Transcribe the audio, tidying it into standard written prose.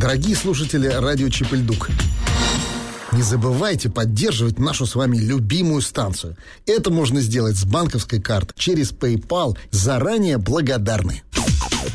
Дорогие слушатели радио Чип-и-Ль-Дук, не забывайте поддерживать нашу с вами любимую станцию. Это можно сделать с банковской карты через PayPal. Заранее благодарны.